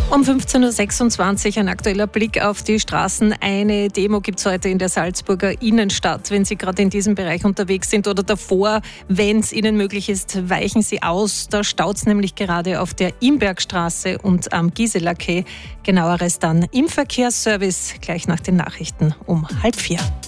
Um 15.26 Uhr ein aktueller Blick auf die Straßen. Eine Demo gibt es heute in der Salzburger Innenstadt. Wenn Sie gerade in diesem Bereich unterwegs sind oder davor, wenn es Ihnen möglich ist, weichen Sie aus. Da staut es nämlich gerade auf der Imbergstraße und am Gisela Quai. Genaueres dann im Verkehrsservice gleich nach den Nachrichten um 3:30.